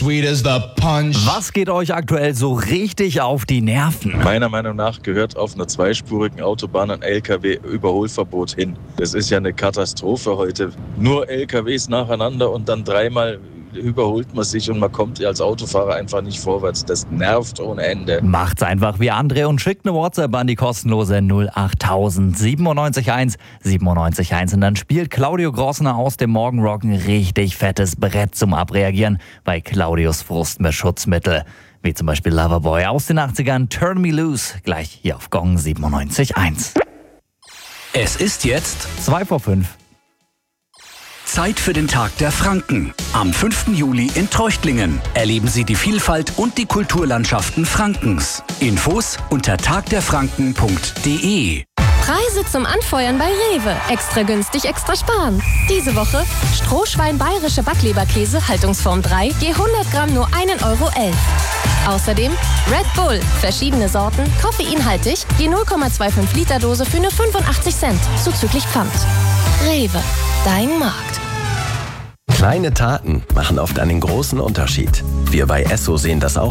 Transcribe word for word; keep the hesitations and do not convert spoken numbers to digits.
sweet as the punch. Was geht euch aktuell so richtig auf die Nerven? Meiner Meinung nach gehört auf einer zweispurigen Autobahn ein L K W-Überholverbot hin. Das ist ja eine Katastrophe heute. Nur L K Ws nacheinander und dann dreimal überholt man sich und man kommt als Autofahrer einfach nicht vorwärts. Das nervt ohne Ende. Macht's einfach wie André und schickt eine WhatsApp an die kostenlose null acht tausend siebenundneunzig eins siebenundneunzig eins und dann spielt Claudio Grossner aus dem Morgenrock ein richtig fettes Brett zum Abreagieren bei Claudios Frust mit Schutzmittel. Wie zum Beispiel Loverboy aus den achtzigern, Turn Me Loose, gleich hier auf Gong siebenundneunzig eins. Es ist jetzt zwei vor fünf. Zeit für den Tag der Franken. Am fünften Juli in Treuchtlingen erleben Sie die Vielfalt und die Kulturlandschaften Frankens. Infos unter tagderfranken punkt de. Preise zum Anfeuern bei Rewe. Extra günstig, extra sparen. Diese Woche Strohschwein bayerische Backleberkäse, Haltungsform drei, je hundert Gramm nur ein Euro elf. Außerdem Red Bull, verschiedene Sorten, koffeinhaltig, je null Komma fünfundzwanzig Liter Dose für nur fünfundachtzig Cent, zuzüglich Pfand. Rewe, dein Markt. Kleine Taten machen oft einen großen Unterschied. Wir bei Esso sehen das auch